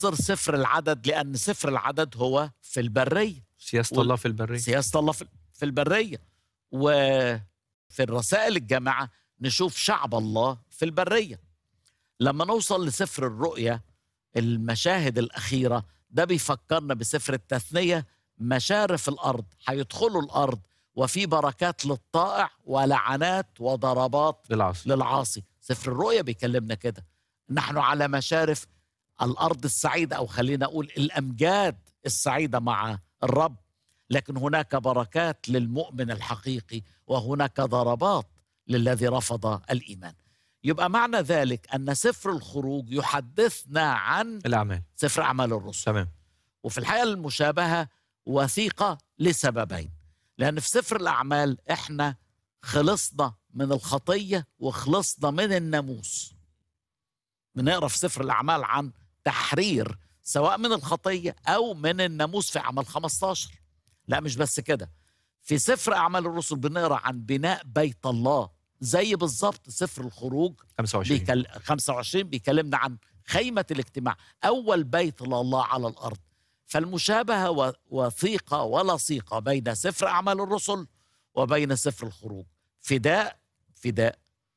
سفر العدد، لأن سفر العدد هو في البرية، سياسة الله في البرية. سياسة الله في البرية. وفي الرسائل الجامعة نشوف شعب الله في البرية. لما نوصل لسفر الرؤيا المشاهد الأخيرة، ده بيفكرنا بسفر التثنية، مشارف الأرض هيدخلوا الأرض وفي بركات للطائع ولعنات وضربات للعاصي. سفر الرؤيا بيكلمنا كده، نحن على مشارف الأرض السعيدة، أو خلينا أقول الأمجاد السعيدة مع الرب، لكن هناك بركات للمؤمن الحقيقي وهناك ضربات للذي رفض الإيمان. يبقى معنى ذلك أن سفر الخروج يحدثنا عن الأعمال، سفر أعمال الرسل. تمام. وفي الحقيقة المشابهة وثيقة لسببين، لأن في سفر الأعمال إحنا خلصنا من الخطية وخلصنا من الناموس. بنقرأ في سفر الأعمال عن تحرير سواء من الخطية أو من الناموس في أعمال 15. لا مش بس كده، في سفر أعمال الرسل بنقرأ عن بناء بيت الله، زي بالظبط سفر الخروج 25 بيكلمنا عن خيمة الاجتماع، أول بيت لله على الأرض. فالمشابهة وثيقة ولصيقة بين سفر أعمال الرسل وبين سفر الخروج. فداء،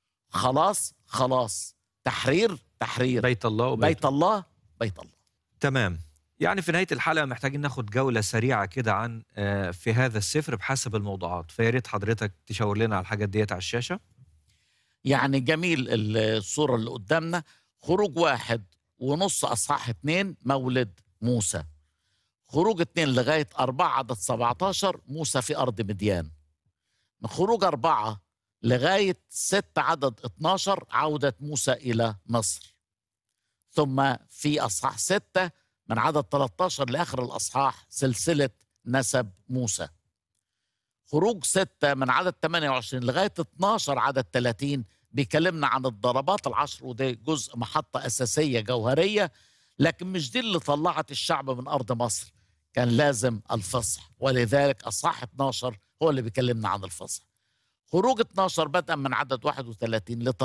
خلاص، تحرير، بيت الله بيت الله. تمام. يعني في نهاية الحلقة محتاجين ناخد جولة سريعة كده عن في هذا السفر بحسب الموضوعات، فياريت حضرتك تشاور لنا على الحاجات ديت على الشاشة. يعني جميل الصورة اللي قدامنا. خروج 1.5 أصحاح 2 مولد موسى. خروج 2 لغاية 4 عدد 17 موسى في أرض مديان. من خروج 4 لغاية 6 عدد 12 عودة موسى إلى مصر. ثم في أصحاح 6 من عدد 13 لآخر الأصحاح سلسلة نسب موسى. خروج 6 من عدد 28 لغاية 12 عدد 30 بيكلمنا عن الضربات ال10، وده جزء محطة أساسية جوهرية، لكن مش دي اللي طلعت الشعب من أرض مصر، كان لازم الفصح، ولذلك أصحاح 12 هو اللي بيكلمنا عن الفصح. خروج 12 بدءا من عدد 31 ل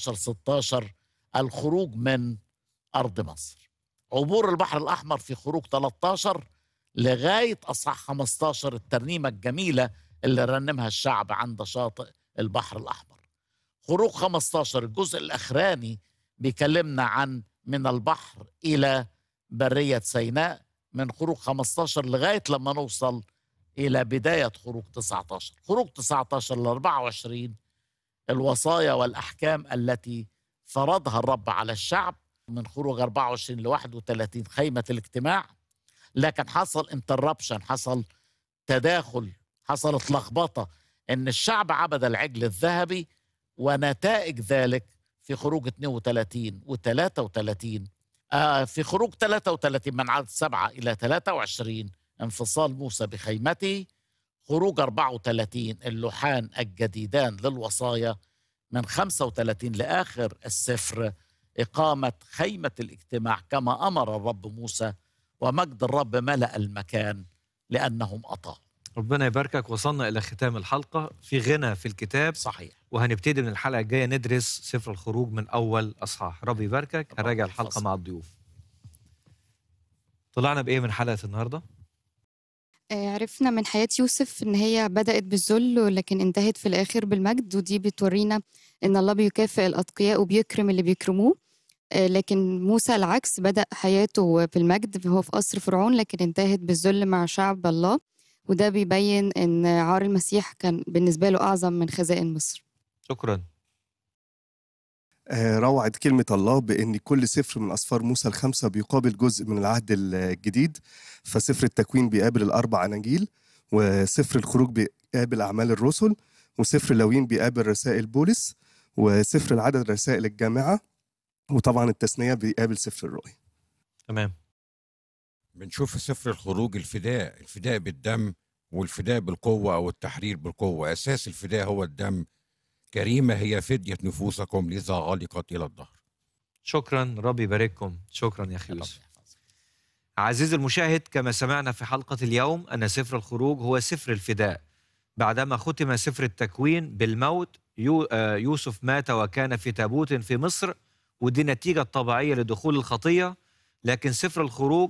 13-16 الخروج من أرض مصر. عبور البحر الأحمر في خروج 13 لغاية أصحاح 15 الترنيمة الجميلة اللي رنمها الشعب عند شاطئ البحر الأحمر. خروج 15 الجزء الأخراني بيكلمنا عن من البحر إلى برية سيناء، من خروج 15 لغاية لما نوصل إلى بداية خروج 19. خروج 19 ل 24 الوصايا والأحكام التي فرضها الرب على الشعب. من خروج 24 ل 31 خيمة الاجتماع، لكن حصل انتربشن، حصل تداخل، حصلت لخبطة، ان الشعب عبد العجل الذهبي، ونتائج ذلك في خروج 32 و 33. في خروج 33 من عدد 7 إلى 23 انفصال موسى بخيمته. خروج 34 اللوحان الجديدان للوصايا. من 35 لآخر السفر إقامة خيمة الاجتماع كما أمر الرب موسى، ومجد الرب ملأ المكان لأنهم أطاعوا. ربنا يباركك. وصلنا إلى ختام الحلقة في غنى في الكتاب. صحيح. وهنبتدي من الحلقة الجاية ندرس سفر الخروج من أول أصحاح. ربي يباركك. هنراجع الحلقة مع الضيوف. طلعنا بإيه من حلقة النهاردة؟ عرفنا من حياة يوسف إن هي بدأت بالذل لكن انتهت في الآخر بالمجد، ودي بتورينا إن الله بيكافئ الأتقياء وبيكرم اللي بيكرموه. لكن موسى العكس، بدأ حياته بالمجد، هو في قصر فرعون، لكن انتهت بالذل مع شعب الله، وده بيبين إن عار المسيح كان بالنسبة له أعظم من خزائن مصر. شكرا. روعة كلمة الله بأن كل سفر من أسفار موسى ال5 بيقابل جزء من العهد الجديد. فسفر التكوين بيقابل ال4 أناجيل، وسفر الخروج بيقابل أعمال الرسل، وسفر لاويين بيقابل رسائل بولس، وسفر العدد رسائل الجامعة، وطبعا التثنية بيقابل سفر الرؤيا. تمام. بنشوف في سفر الخروج الفداء بالدم، والفداء بالقوة أو التحرير بالقوة. أساس الفداء هو الدم. كريمة هي فدية نفوسكم لذا غلقت إلى الظهر. شكرا. ربي يبارككم. شكرا يا أخي يوسف. عزيزي المشاهد، كما سمعنا في حلقة اليوم أن سفر الخروج هو سفر الفداء. بعدما ختم سفر التكوين بالموت، يوسف مات وكان في تابوت في مصر، ودي نتيجة طبيعية لدخول الخطية. لكن سفر الخروج